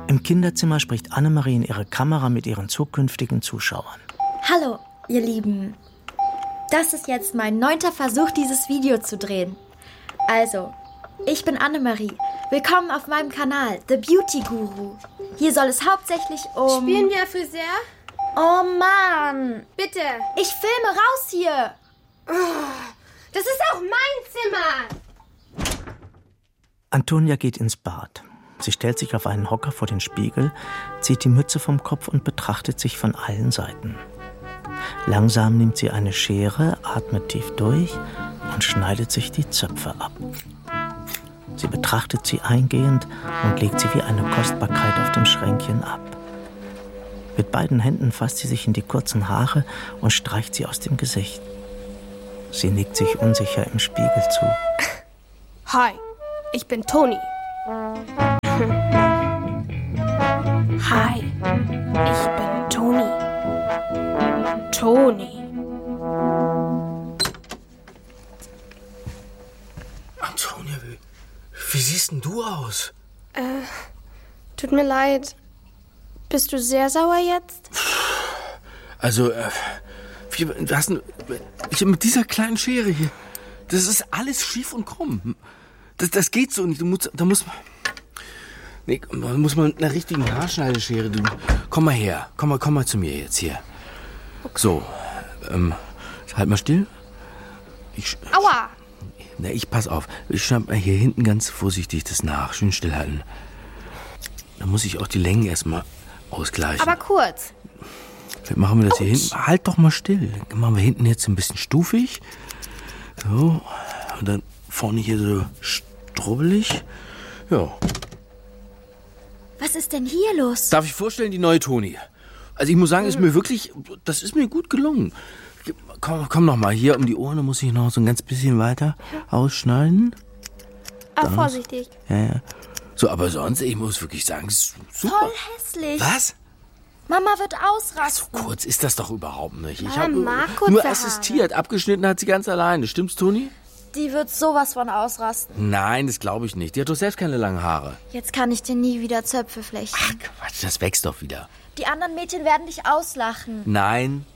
Im Kinderzimmer spricht Annemarie in ihre Kamera mit ihren zukünftigen Zuschauern. Hallo, ihr Lieben. Das ist jetzt mein 9. Versuch, dieses Video zu drehen. Also, ich bin Annemarie. Willkommen auf meinem Kanal, The Beauty Guru. Hier soll es hauptsächlich um... Spielen wir Friseur? Oh Mann! Bitte. Ich filme, raus hier! Das ist auch mein Zimmer. Antonia geht ins Bad. Sie stellt sich auf einen Hocker vor den Spiegel, zieht die Mütze vom Kopf und betrachtet sich von allen Seiten. Langsam nimmt sie eine Schere, atmet tief durch und schneidet sich die Zöpfe ab. Sie betrachtet sie eingehend und legt sie wie eine Kostbarkeit auf dem Schränkchen ab. Mit beiden Händen fasst sie sich in die kurzen Haare und streicht sie aus dem Gesicht. Sie nickt sich unsicher im Spiegel zu. Hi, ich bin Toni. Hi, ich bin Toni. Toni. Antonia, wie siehst denn du aus? Tut mir leid. Bist du sehr sauer jetzt? Also, mit dieser kleinen Schere hier, das ist alles schief und krumm. Das geht so nicht. Da muss man mit einer richtigen Haarschneideschere. Komm mal her. Komm mal zu mir jetzt hier. Okay. So, halt mal still. Aua! Ich pass auf. Ich schneide mal hier hinten ganz vorsichtig das nach. Schön stillhalten. Da muss ich auch die Längen erstmal ausgleichen. Aber kurz. Vielleicht machen wir das hier hinten. Halt doch mal still. Dann machen wir hinten jetzt ein bisschen stufig. So. Und dann vorne hier so strubbelig. Ja. Was ist denn hier los? Darf ich vorstellen, die neue Toni? Also ich muss sagen, das ist mir gut gelungen. Komm noch mal hier um die Ohren, da muss ich noch so ein ganz bisschen weiter ausschneiden. Aber vorsichtig. Ja. So, aber sonst, ich muss wirklich sagen, super. Voll hässlich. Was? Mama wird ausrasten. So kurz ist das doch überhaupt nicht. Ich Mama habe mag kurze nur Haare. assistiert. Abgeschnitten hat sie ganz alleine. Stimmt's, Toni? Die wird sowas von ausrasten. Nein, das glaube ich nicht. Die hat doch selbst keine langen Haare. Jetzt kann ich dir nie wieder Zöpfe flechten. Ach, Quatsch, das wächst doch wieder. Die anderen Mädchen werden dich auslachen. Nein,